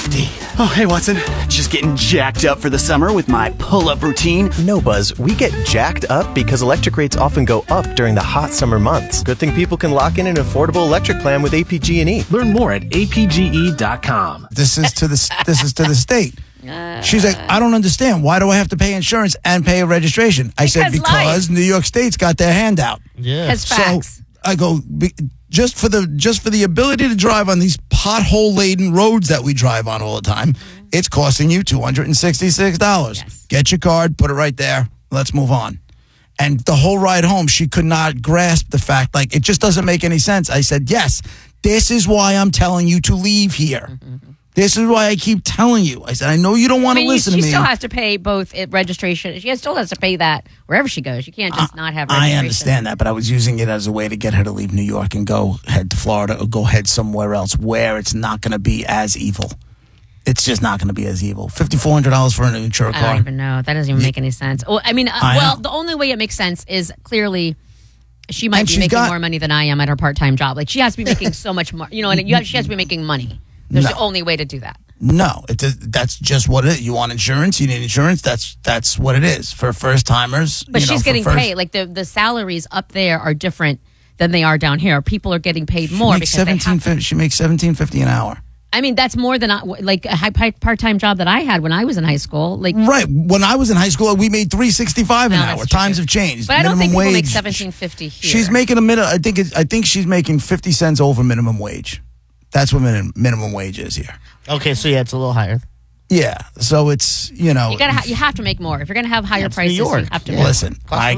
nifty. Oh, hey, Watson. Just getting jacked up for the summer with my pull-up routine. No, Buzz. We get jacked up because electric rates often go up during the hot summer months. Good thing people can lock in an affordable electric plan with APG&E. Learn more at apge.com. This is to the state. She's like, I don't understand. Why do I have to pay insurance and pay a registration? I said, because New York State's got their hand out. Yeah. Has facts. So I go, just for the ability to drive on these pothole-laden roads that we drive on all the time, it's costing you $266. Yes. Get your card, put it right there. Let's move on. And the whole ride home, she could not grasp the fact, like, it just doesn't make any sense. I said, yes, this is why I'm telling you to leave here. This is why I keep telling you. I said, I know you don't want to listen to me. She still has to pay both registration. She still has to pay that wherever she goes. You can't just not have registration. I understand that, but I was using it as a way to get her to leave New York and go head to Florida or go head somewhere else where it's not going to be as evil. It's just not going to be as evil. $5,400 for an insured car. I don't even know. That doesn't even make any sense. Well, I mean, the only way it makes sense is clearly she might be making more money than I am at her part-time job. Like, she has to be making so much more. You know, and she has to be making money. There's the only way to do that. No, that's just what it is. You want insurance, you need insurance. That's what it is for first timers. But she's getting paid. Like the salaries up there are different than they are down here. People are getting paid more because she makes $17.50 an hour. I mean, that's more than like a part-time job that I had when I was in high school. Like, right, when I was in high school, we made $3.65 an hour. Times have changed. But I don't think people make $17.50 here. She's making I think she's making 50 cents over minimum wage. That's what minimum wage is here. Okay, so yeah, it's a little higher. Yeah, so it's, you have to make more. If you're going to have higher prices, you have to make more. Listen, I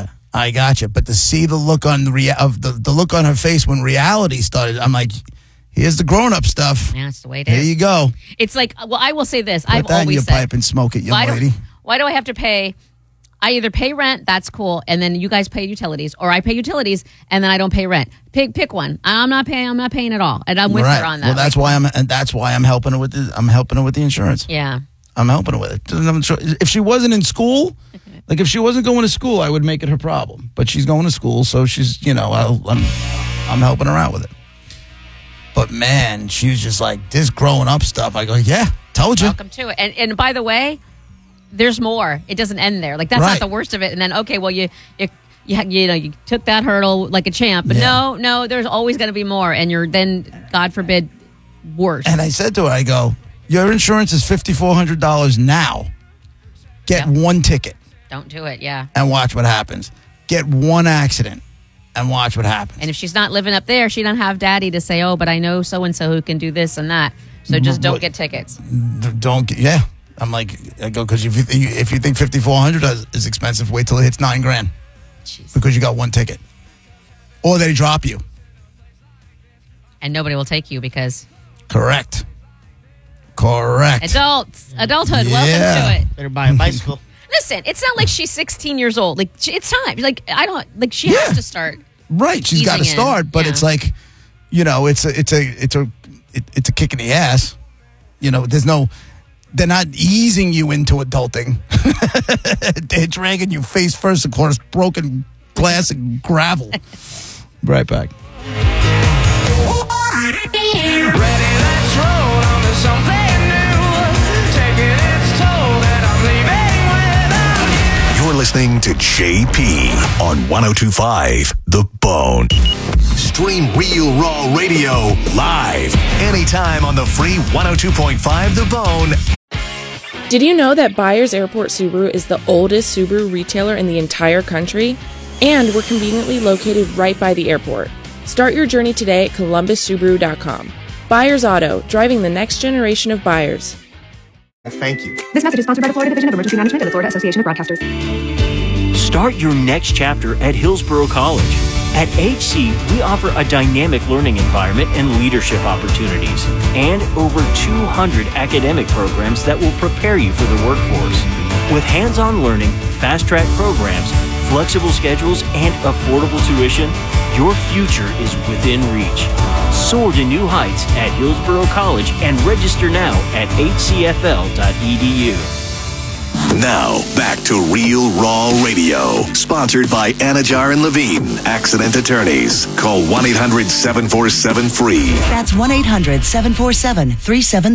gotcha. But to see the look on the look on her face when reality started, I'm like, here's the grown-up stuff. Yeah, that's the way it is. Here you go. It's like, well, I will say this. Put that in your pipe and smoke it, young lady. Why do I have to pay? I either pay rent, that's cool, and then you guys pay utilities, or I pay utilities and then I don't pay rent. Pick one. I'm not paying at all, and I'm with her on that. Well, that's why I'm helping her with the insurance. Yeah, I'm helping her with it. If she wasn't in school, like if she wasn't going to school, I would make it her problem. But she's going to school, so she's I'm helping her out with it. But man, she was just like, this growing up stuff. I go, yeah, told you. Welcome to it. And by the way, there's more. It doesn't end there. Like, that's not the worst of it. And then, okay, well, you took that hurdle like a champ. But no, there's always going to be more. And you're then, God forbid, worse. And I said to her, I go, your insurance is $5,400 now. Get one ticket. Don't do it, yeah. And watch what happens. Get one accident and watch what happens. And if she's not living up there, she don't have daddy to say, oh, but I know so-and-so who can do this and that. So just don't get tickets. Yeah. I'm like, I go, because if you think $5,400 is expensive, wait till it hits $9,000. Jeez. Because you got one ticket. Or they drop you. And nobody will take you because... Correct. Adulthood, welcome to it. Better buy a bicycle. Listen, it's not like she's 16 years old. Like, it's time. Like, she has to start. Right, she's got to start, but it's like, it's a kick in the ass. They're not easing you into adulting. They're dragging you face first across broken glass and gravel. Right back. Ready, let's roll on to something new. Taking its toll that I'm leaving without you. You're listening to JP on 102.5 The Bone. Stream Real Raw Radio live anytime on the free 102.5 The Bone. Did you know that Byers Airport Subaru is the oldest Subaru retailer in the entire country? And we're conveniently located right by the airport. Start your journey today at columbussubaru.com. Byers Auto, driving the next generation of buyers. Thank you. This message is sponsored by the Florida Division of Emergency Management and the Florida Association of Broadcasters. Start your next chapter at Hillsborough College. At HC, we offer a dynamic learning environment and leadership opportunities, and over 200 academic programs that will prepare you for the workforce. With hands-on learning, fast-track programs, flexible schedules, and affordable tuition, your future is within reach. Soar to new heights at Hillsborough College and register now at hcfl.edu. Now, back to Real Raw Radio. Sponsored by Anajar and Levine, Accident Attorneys. Call 1-800-747-FREE. That's 1-800-747-3733.